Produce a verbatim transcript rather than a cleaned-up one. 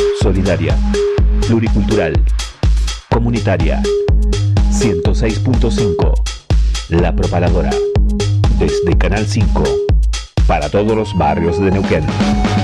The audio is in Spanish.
solidaria, pluricultural, comunitaria. ciento seis punto cinco, La Propaladora. Desde Canal cinco, para todos los barrios de Neuquén.